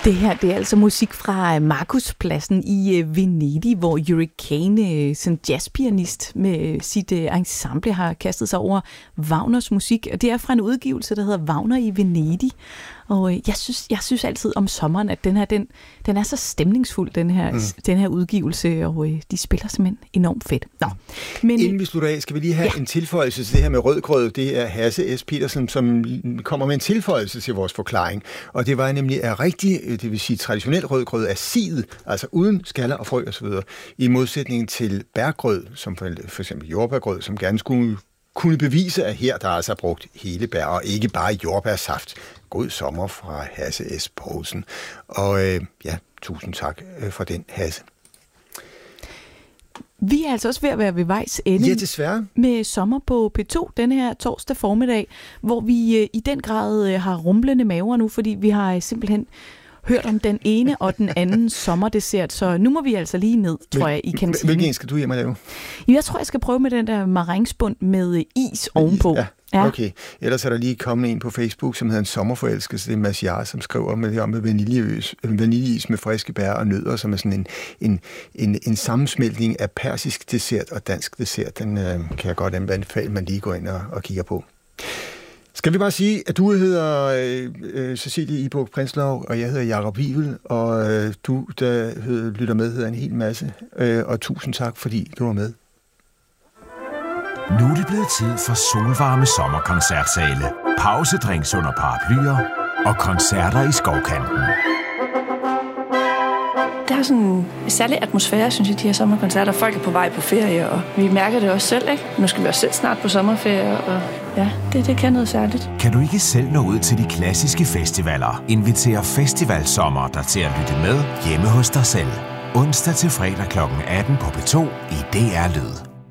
Det her, det er altså musik fra Markuspladsen i Venedig, hvor Hurricane, sådan jazzpianist med sit ensemble, har kastet sig over Wagners musik. Og det er fra en udgivelse, der hedder Wagner i Venedig. Og jeg synes altid om sommeren, at den er så stemningsfuld, den her udgivelse, og de spiller simpelthen enormt fedt. Nå, men inden vi slutter af, skal vi lige have en tilføjelse til det her med rødgrød. Det er Hasse S. Petersen, som kommer med en tilføjelse til vores forklaring. Og det var nemlig af rigtig, det vil sige traditionel rødgrød af sidet, altså uden skaller og frø osv., i modsætning til bærgrød, som for eksempel jordbærgrød, som gerne skulle kunne bevise, at her der er altså brugt hele bær, og ikke bare jordbærsaft. God sommer fra Hasse S. Poulsen. Og tusind tak for den, Hasse. Vi er altså også ved at være ved vejs ende. Ja, desværre. Med sommer på P2 denne her torsdag formiddag, hvor vi i den grad har rumlende maver nu, fordi vi har simpelthen hørt om den ene og den anden sommerdessert, så nu må vi altså lige ned, tror jeg, i kantinen. Hvilken en skal du hjem og lave? Jeg tror, jeg skal prøve med den der maringspund med is ovenpå. Ja. Okay. Ellers er der lige kommet en på Facebook, som hedder En sommerforelskelse. Det er Mads Jarre, som skriver med vaniljeis med friske bær og nødder, som er sådan en sammensmeltning af persisk dessert og dansk dessert. Den kan jeg godt anbefale, man lige går ind og kigger på. Skal vi bare sige, at du hedder Cecilie Ibuk Prinslov, og jeg hedder Jakob Wivel, og du, der lytter med, hedder en hel masse. Og tusind tak, fordi du var med. Nu er det blevet tid for solvarme sommerkoncertsale, pausedrinks under paraplyer og koncerter i skovkanten. Der er sådan en særlig atmosfære, synes jeg, de her sommerkoncerter. Folk er på vej på ferie, og vi mærker det også selv, ikke? Nu skal vi også selv snart på sommerferie, og ja, det kan noget særligt. Kan du ikke selv nå ud til de klassiske festivaler? Inviter Festivalsommer dig til at lytte med hjemme hos dig selv. Onsdag til fredag kl. 18 på P2 i DR Lyd.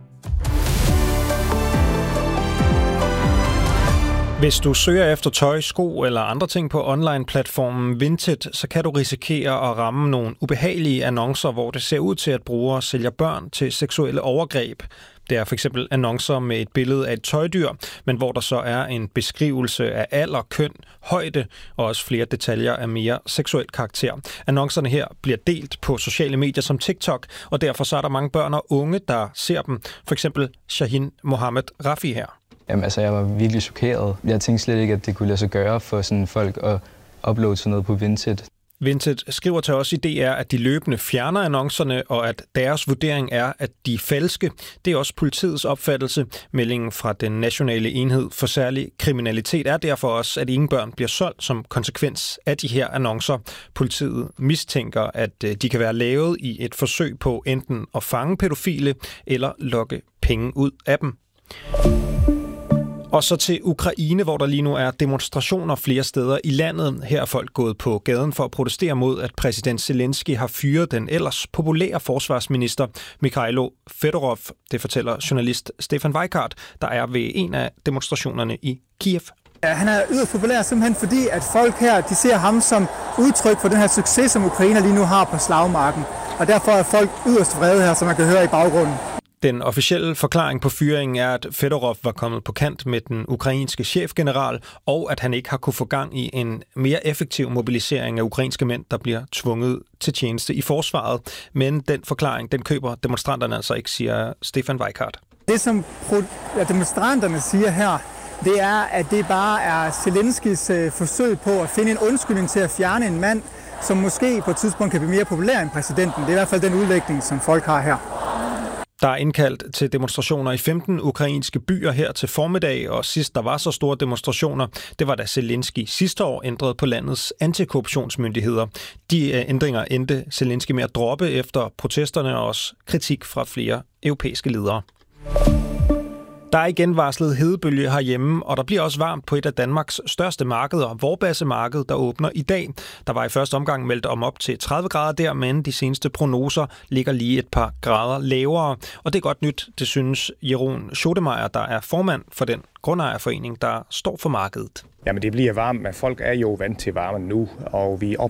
Hvis du søger efter tøj, sko eller andre ting på online-platformen Vinted, så kan du risikere at ramme nogle ubehagelige annoncer, hvor det ser ud til, at brugere sælger børn til seksuelle overgreb. Det er for eksempel annoncer med et billede af et tøjdyr, men hvor der så er en beskrivelse af alder, køn, højde og også flere detaljer af mere seksuel karakter. Annoncerne her bliver delt på sociale medier som TikTok, og derfor så er der mange børn og unge, der ser dem. For eksempel Shahin Mohammed Rafi her. Jamen altså, jeg var virkelig chokeret. Jeg tænkte slet ikke, at det kunne lade sig gøre for sådan folk at uploade sådan noget på Vinted. Vinted skriver til os i DR, at de løbende fjerner annoncerne, og at deres vurdering er, at de er falske. Det er også politiets opfattelse. Meldingen fra den nationale enhed for særlig kriminalitet er derfor også, at ingen børn bliver solgt som konsekvens af de her annoncer. Politiet mistænker, at de kan være lavet i et forsøg på enten at fange pædofile eller lokke penge ud af dem. Og så til Ukraine, hvor der lige nu er demonstrationer flere steder i landet. Her er folk gået på gaden for at protestere mod, at præsident Zelensky har fyret den ellers populære forsvarsminister Mikhailo Fedorov. Det fortæller journalist Stefan Weikart, der er ved en af demonstrationerne i Kiev. Ja, han er yderst populær simpelthen fordi, at folk her de ser ham som udtryk for den her succes, som Ukraine lige nu har på slagmarken. Og derfor er folk yderst vrede her, som man kan høre i baggrunden. Den officielle forklaring på fyringen er, at Fedorov var kommet på kant med den ukrainske chefgeneral, og at han ikke har kunne få gang i en mere effektiv mobilisering af ukrainske mænd, der bliver tvunget til tjeneste i forsvaret. Men den forklaring, den køber demonstranterne altså ikke, siger Stefan Weikart. Det, som demonstranterne siger her, det er, at det bare er Zelenskys forsøg på at finde en undskyldning til at fjerne en mand, som måske på et tidspunkt kan blive mere populær end præsidenten. Det er i hvert fald den udlægning, som folk har her. Der er indkaldt til demonstrationer i 15 ukrainske byer her til formiddag, og sidst der var så store demonstrationer, det var da Zelensky sidste år ændrede på landets antikorruptionsmyndigheder. De ændringer endte Zelensky med at droppe efter protesterne og også kritik fra flere europæiske ledere. Der er igen varslet hedebølge herhjemme, og der bliver også varmt på et af Danmarks største markeder, Vorbasse-markedet, der åbner i dag. Der var i første omgang meldt om op til 30 grader der, men de seneste prognoser ligger lige et par grader lavere. Og det er godt nyt, det synes Jeroen Schodemeyer, der er formand for den grundejerforening, der står for markedet. Jamen det bliver varmt, men folk er jo vant til varmen nu, og vi